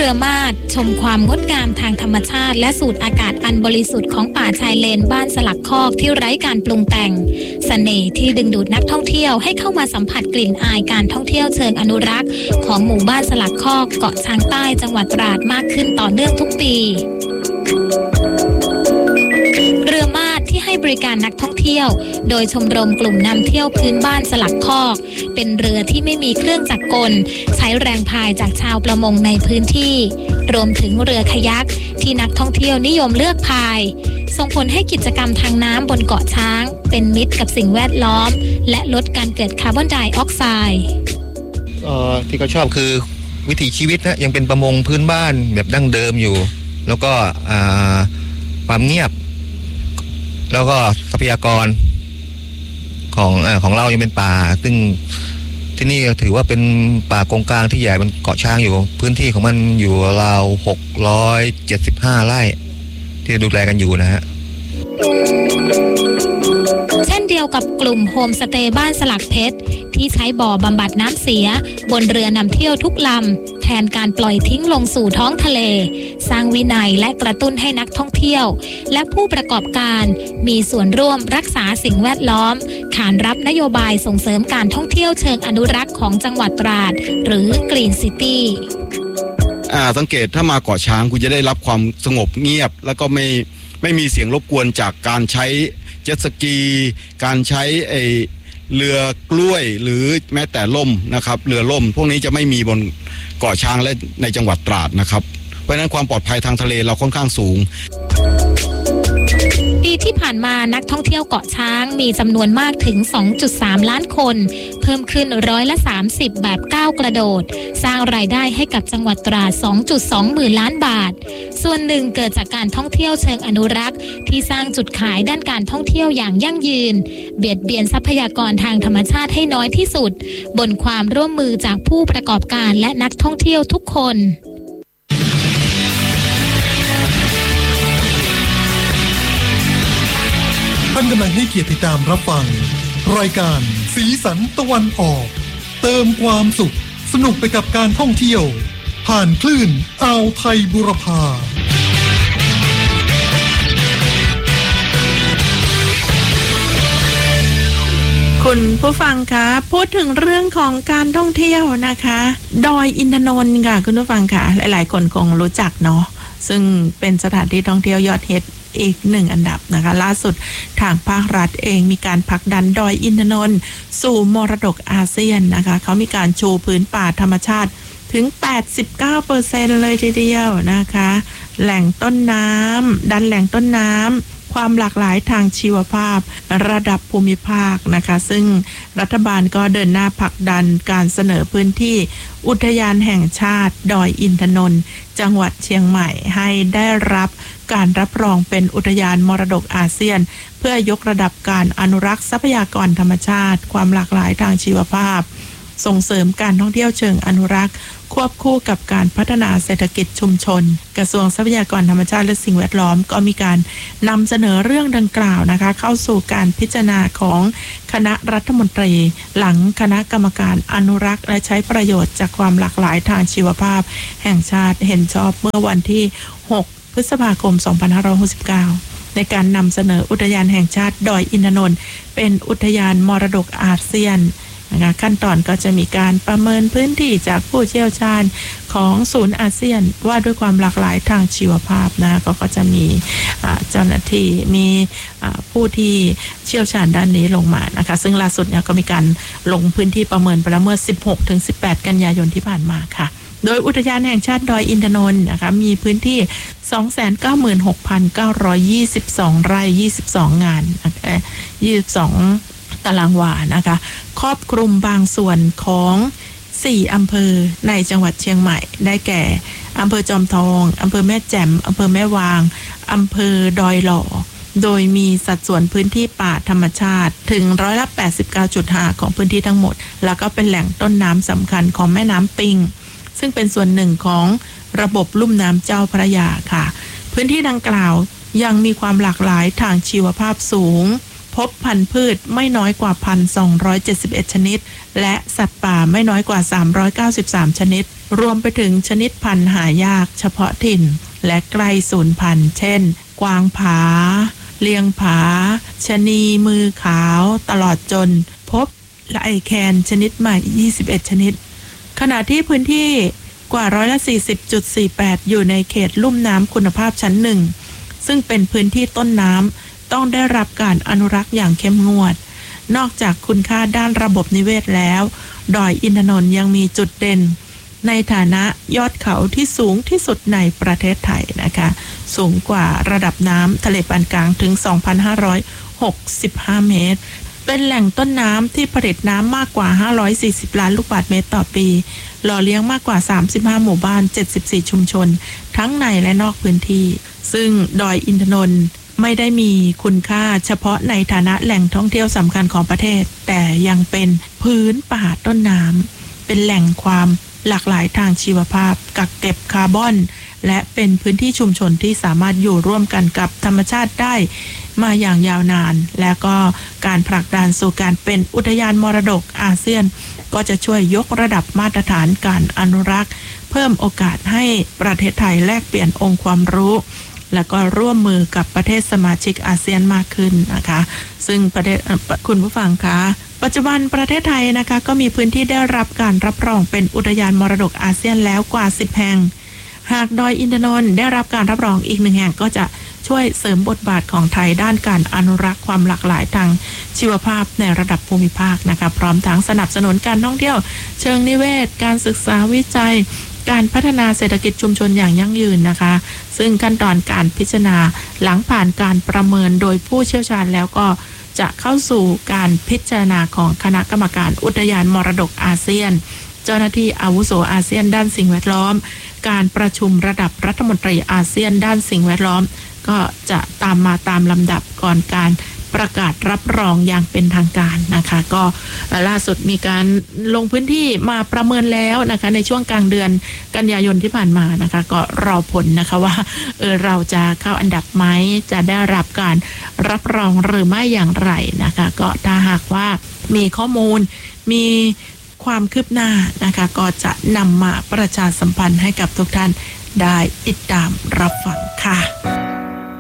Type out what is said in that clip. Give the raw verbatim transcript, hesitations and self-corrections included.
รือมาศชมความงดงามทางธรรมชาติและสูดอากาศอันบริสุทธิ์ของป่าชายเลนบ้านสลักคอกที่ไร้การปรุงแต่งเสน่ห์ที่ดึงดูดนักท่องเที่ยวให้เข้ามาสัมผัสกลิ่นอายการท่องเที่ยวเชิงอนุรักษ์ของหมู่บ้านสลักคอกเกาะช้างใต้จังหวัดตราดมากขึ้นต่อเนื่องทุกปีเรือมาศที่ให้บริการนักท่องเที่ยวโดยชมรมกลุ่มนำเที่ยวพื้นบ้านสลักคอกเป็นเรือที่ไม่มีเครื่องจักรกลใช้แรงพายจากชาวประมงในพื้นที่รวมถึงเรือคายัคที่นักท่องเที่ยวนิยมเลือกพายส่งผลให้กิจกรรมทางน้ำบนเกาะช้างเป็นมิตรกับสิ่งแวดล้อมและลดการเกิดคาร์บอนไดออกไซด์เอ่อที่เขาชอบคือวิถีชีวิตนะยังเป็นประมงพื้นบ้านแบบดั้งเดิมอยู่แล้วก็อ่าความเงียบแล้วก็ทรัพยากรของเอ่อของเรายังเป็นป่าซึ่งที่นี่ถือว่าเป็นป่ากงกลางที่ใหญ่มันเกาะช้างอยู่พื้นที่ของมันอยู่ราวหกร้อยเจ็ดสิบห้าไร่ที่ดูแลกันอยู่นะฮะเช่นเดียวกับกลุ่มโฮมสเตย์บ้านสลักเพชรที่ใช้บ่อบำบัดน้ำเสียบนเรือนำเที่ยวทุกลำแทนการปล่อยทิ้งลงสู่ท้องทะเลสร้างวินัยและกระตุ้นให้นักท่องเที่ยวและผู้ประกอบการมีส่วนร่วมรักษาสิ่งแวดล้อมขานรับนโยบายส่งเสริมการท่องเที่ยวเชิงอนุรักษ์ของจังหวัดตราดหรือกรีนซิตี้อ่าสังเกตถ้ามาเกาะช้างคุณจะได้รับความสงบเงียบแล้วก็ไม่ไม่มีเสียงรบกวนจากการใช้เจ็ตสกีการใช้ไอเรือกล้วยหรือแม้แต่ล่มนะครับเรือล่มพวกนี้จะไม่มีบนเกาะช้างและในจังหวัดตราดนะครับเพราะฉะนั้นความปลอดภัยทางทะเลเราค่อนข้างสูงปีที่ผ่านมานักท่องเที่ยวเกาะช้างมีจำนวนมากถึง สองจุดสาม ล้านคนเพิ่มขึ้นร้อยละสามสิบแบบก้าวกระโดดสร้างรายได้ให้กับจังหวัดตราด สองจุดสอง หมื่นล้านบาทส่วนหนึ่งเกิดจากการท่องเที่ยวเชิงอนุรักษ์ที่สร้างจุดขายด้านการท่องเที่ยวอย่างยั่งยืนเบียดเบียนทรัพยากรทางธรรมชาติให้น้อยที่สุดบนความร่วมมือจากผู้ประกอบการและนักท่องเที่ยวทุกคนท่านกำลังให้เกียรติติดตามรับฟังรายการสีสันตะวันออกเติมความสุขสนุกไปกับการท่องเที่ยวผ่านคลื่นอ่าวไทยบุรพาคุณผู้ฟังคะพูดถึงเรื่องของการท่องเที่ยวนะคะดอยอินทนนท์ค่ะคุณผู้ฟังค่ะหลายๆคนคงรู้จักเนาะซึ่งเป็นสถานที่ท่องเที่ยวยอดฮิตอีกหนึ่งอันดับนะคะล่าสุดทางภาครัฐเองมีการผลักดันดอยอินทนนท์สู่มรดกอาเซียนนะคะเขามีการชูพื้นป่าธรรมชาติถึง แปดสิบเก้าเปอร์เซ็นต์ เลยทีเดียวนะคะแหล่งต้นน้ำดันแหล่งต้นน้ำความหลากหลายทางชีวภาพระดับภูมิภาคนะคะซึ่งรัฐบาลก็เดินหน้าผลักดันการเสนอพื้นที่อุทยานแห่งชาติดอยอินทนนท์จังหวัดเชียงใหม่ให้ได้รับการรับรองเป็นอุทยานมรดกอาเซียนเพื่อยกระดับการอนุรักษ์ทรัพยากรธรรมชาติความหลากหลายทางชีวภาพส่งเสริมการท่องเที่ยวเชิงอนุรักษ์ควบคู่กับการพัฒนาเศรษฐกิจชุมชนกระทรวงทรัพยากรธรรมชาติและสิ่งแวดล้อมก็มีการนำเสนอเรื่องดังกล่าวนะคะเข้าสู่การพิจารณาของคณะรัฐมนตรีหลังคณะกรรมการอนุรักษ์และใช้ประโยชน์จากความหลากหลายทางชีวภาพแห่งชาติเห็นชอบเมื่อวันที่หกพฤษภาคมสองพันห้าร้อยหกสิบเก้าในการนำเสนออุทยานแห่งชาติดอยอินทนนท์เป็นอุทยานมรดกอาเซียนนะคะขั้นตอนก็จะมีการประเมินพื้นที่จากผู้เชี่ยวชาญของศูนย์อาเซียนว่าด้วยความหลากหลายทางชีวภาพนะก็ก็จะมีเจ้าหน้าที่มีผู้ที่เชี่ยวชาญด้านนี้ลงมานะคะซึ่งล่าสุดเนี่ยก็มีการลงพื้นที่ประเมินไปแล้วเมื่อ สิบหกถึงสิบแปด กันยายนที่ผ่านมาค่ะโดยอุทยานแห่งชาติดอยอินทนนท์นะคะมีพื้นที่ สองแสนเก้าหมื่นหกพันเก้าร้อยยี่สิบสอง ไร่ยี่สิบสองงานยี่สิบสองตารางวานะคะครอบคลุมบางส่วนของสี่อำเภอในจังหวัดเชียงใหม่ได้แก่อำเภอจอมทองอำเภอแม่แจ่มอำเภอแม่วางอำเภอดอยหล่อโดยมีสัดส่วนพื้นที่ป่าธรรมชาติถึงร้อยละ แปดสิบเก้าจุดห้า ของพื้นที่ทั้งหมดแล้วก็เป็นแหล่งต้นน้ำสำคัญของแม่น้ำปิงซึ่งเป็นส่วนหนึ่งของระบบลุ่มน้ำเจ้าพระยาค่ะพื้นที่ดังกล่าวยังมีความหลากหลายทางชีวภาพสูงพบพันธุ์พืชไม่น้อยกว่า หนึ่งพันสองร้อยเจ็ดสิบเอ็ด ชนิดและสัตว์ป่าไม่น้อยกว่าสามร้อยเก้าสิบสามชนิดรวมไปถึงชนิดพันธุ์หายากเฉพาะถิ่นและใกล้สูญพันธุ์เช่นกวางผาเลียงผาชะนีมือขาวตลอดจนพบไลแคนชนิดใหม่ยี่สิบเอ็ดชนิดขณะที่พื้นที่กว่าร้อยละ สี่สิบจุดสี่แปด อยู่ในเขตลุ่มน้ำคุณภาพชั้นหนึ่งซึ่งเป็นพื้นที่ต้นน้ำต้องได้รับการอนุรักษ์อย่างเข้มงวดนอกจากคุณค่าด้านระบบนิเวศแล้วดอยอินทนนท์ยังมีจุดเด่นในฐานะยอดเขาที่สูงที่สุดในประเทศไทยนะคะสูงกว่าระดับน้ำทะเลปานกลางถึง สองพันห้าร้อยหกสิบห้า เมตรเป็นแหล่งต้นน้ำที่ผลิตน้ำมากกว่าห้าร้อยสี่สิบล้านลูกบาศก์เมตรต่อปีหล่อเลี้ยงมากกว่าสามสิบห้าหมู่บ้านเจ็ดสิบสี่ชุมชนทั้งในและนอกพื้นที่ซึ่งดอยอินทนนท์ไม่ได้มีคุณค่าเฉพาะในฐานะแหล่งท่องเที่ยวสำคัญของประเทศแต่ยังเป็นพื้นป่าต้นน้ำเป็นแหล่งความหลากหลายทางชีวภาพกักเก็บคาร์บอนและเป็นพื้นที่ชุมชนที่สามารถอยู่ร่วมกันกับธรรมชาติได้มาอย่างยาวนานและก็การผลักดันสู่การเป็นอุทยานมรดกอาเซียนก็จะช่วยยกระดับมาตรฐานการอนุรักษ์เพิ่มโอกาสให้ประเทศไทยแลกเปลี่ยนองค์ความรู้แล้วก็ร่วมมือกับประเทศสมาชิกอาเซียนมากขึ้นนะคะซึ่งประเทศคุณผู้ฟังคะปัจจุบันประเทศไทยนะคะก็มีพื้นที่ได้รับการรับรองเป็นอุทยานมรดกอาเซียนแล้วกว่าสิบแห่งหากดอยอินทนนท์ได้รับการรับรองอีกหนึ่งแห่งก็จะช่วยเสริมบทบาทของไทยด้านการอนุรักษ์ความหลากหลายทางชีวภาพในระดับภูมิภาคนะคะพร้อมทั้งสนับสนุนการท่องเที่ยวเชิงนิเวศการศึกษาวิจัยการพัฒนาเศรษฐกิจชุมชนอย่างยั่งยืนนะคะซึ่งขั้นตอนการพิจารณาหลังผ่านการประเมินโดยผู้เชี่ยวชาญแล้วก็จะเข้าสู่การพิจารณาของคณะกรรมการอุทยานมรดกอาเซียนเจ้าหน้าที่อาวุโสอาเซียนด้านสิ่งแวดล้อมการประชุมระดับรัฐมนตรีอาเซียนด้านสิ่งแวดล้อมก็จะตามมาตามลำดับก่อนการประกาศรับรองอย่างเป็นทางการนะคะก็ล่าสุดมีการลงพื้นที่มาประเมินแล้วนะคะในช่วงกลางเดือนกันยายนที่ผ่านมานะคะก็รอผลนะคะว่าเออเราจะเข้าอันดับไหมจะได้รับการรับรองหรือไม่อย่างไรนะคะก็ถ้าหากว่ามีข้อมูลมีความคืบหน้านะคะก็จะนำมาประชาสัมพันธ์ให้กับทุกท่านได้ติดตามรับฟังค่ะ